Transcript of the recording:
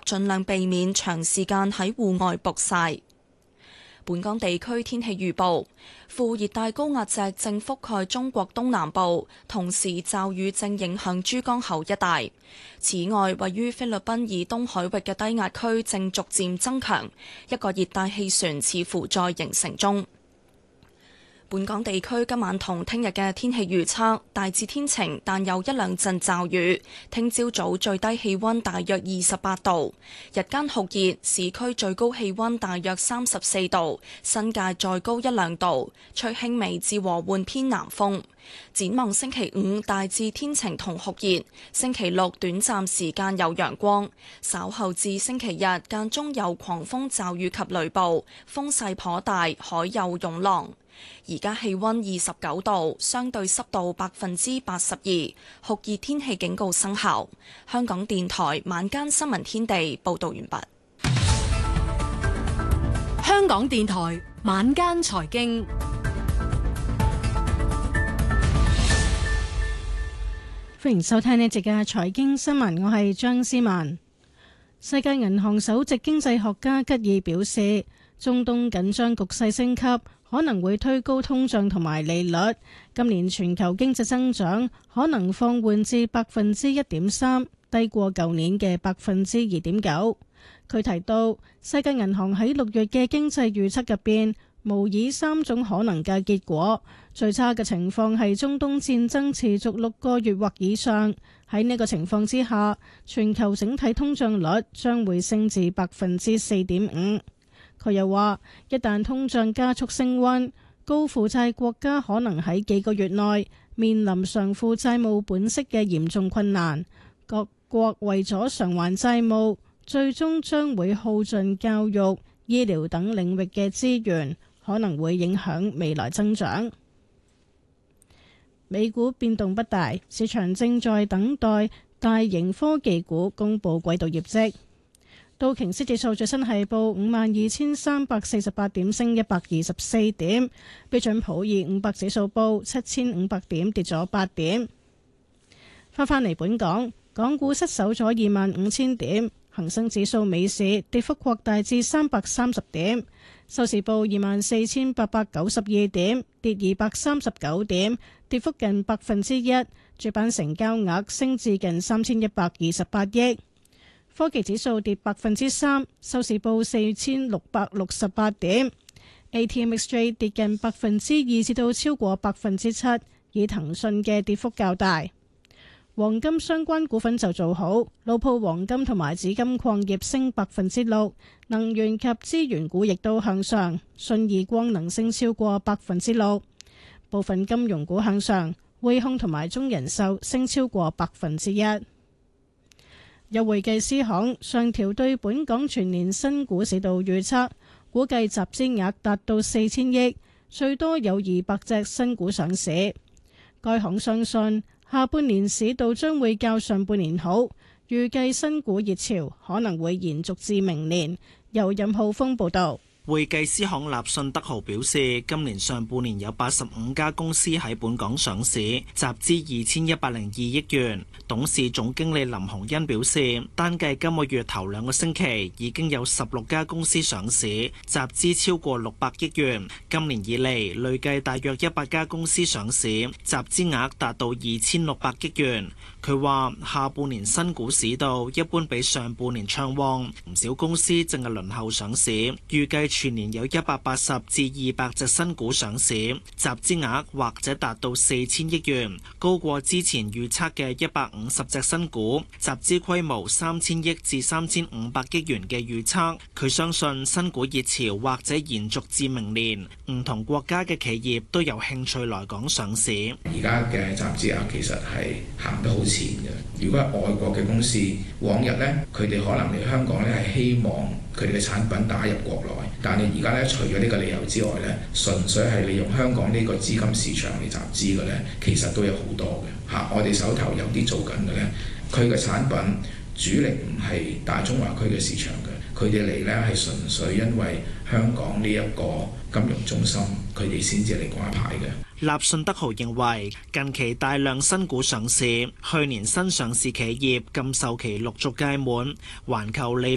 盡量避免長時間喺戶外曝曬。本港地區天氣預報，副熱帶高壓脊正覆蓋中國東南部，同時驟雨正影響珠江口一帶。此外，位於菲律賓以東海域嘅低壓區正逐漸增強，一個熱帶氣旋似乎在形成中。本港地區今晚同聽日嘅天氣預測大致天晴，但有一兩陣驟雨。聽朝早最低氣溫大約28度，日間酷熱，市區最高氣溫大約34度，新界再高一兩度，吹輕微至和緩偏南風。展望星期五大致天晴同酷熱，星期六短暫時間有陽光，稍後至星期日間中有狂風驟雨及雷暴，風勢頗大，海有湧浪。而家氣溫29度，相對濕度82%，酷熱天氣警告生效。香港電台晚間新聞天地報道完畢。 香港電台晚間財經， 歡迎收聽呢節嘅財經新聞，我係張思文。世界銀行首席經濟學家吉爾表示，中東緊張局勢升級，可能會推高通脹同埋利率。今年全球經濟增長可能放緩至1.3%，低過舊年嘅2.9%。佢提到，世界銀行喺6月嘅經濟預測入邊，模擬3種可能嘅結果。最差嘅情況係中東戰爭持續6個月或以上。喺呢個情況之下，全球整體通脹率將會升至4.5%。佢又話，一旦通脹加速升溫，高負債國家可能喺幾個月內面臨償付債務本息嘅嚴重困難。各國為咗償還債務，最終將會耗盡教育、醫療等領域嘅資源，可能會影響未來增長。美股變動不大，市場正在等待大型科技股公佈季度業績。道瓊斯指數最新係報52,348點，升124點。標準普爾500指數報7,500點，跌咗8點。返嚟本港，港股失守咗25,000點，恒生指數尾市跌幅擴大至330點，收市報24,892點，跌239點，跌幅近1%。主板成交額升至近3,128億。科技指數跌3%，收市報4,668點。ATMXJ 跌近2%至到超過7%，以騰訊嘅跌幅較大。黃金相關股份就做好，老鋪黃金同埋紫金礦業升6%，能源及資源股亦都向上，信義光能升超過6%。部分金融股向上，匯控同埋中人壽升超過1%。有會計師行上調對本港全年新股市道預測，估計集資額達到4,000億，最多有200隻新股上市。該行相信下半年市道將會較上半年好，預計新股熱潮可能會延續至明年。由任浩峰報導。 會計師行立信德豪表示，今年上半年有85家公司喺本港上市，集資2,102億元。董事總經理林鴻恩表示，單計今個月頭2個星期，已經有16家公司上市，集資超過600億元。今年以嚟，累計大約100家公司上市，集資額達到2,600億元。佢話下半年新股市道一般比上半年暢旺，唔少公司正係輪候上市，預計全年有180至200隻新股上市，集資額或者達到4,000億元，高過之前預測嘅150隻新股，集資規模3,000億至3,500億元嘅預測。佢相信新股熱潮或者延續至明年，唔同國家嘅企業都有興趣來港上市。 而家嘅集資額其實係行得好前嘅。如果係外國嘅公司，往日呢，佢哋可能嚟香港呢係希望佢哋嘅產品打入國內，但係而家咧除咗呢個理由之外咧，純粹係利用香港呢個資金市場嚟集資嘅咧，其實都有好多嘅嚇。我哋手頭有啲做緊嘅咧，佢嘅產品主力唔係大中華區嘅市場嘅，佢哋嚟咧係純粹因為香港呢一個金融中心，佢哋先至嚟掛牌嘅。 立信德豪認為，近期大量新股上市，去年新上市企業禁售期陸續屆滿，環球利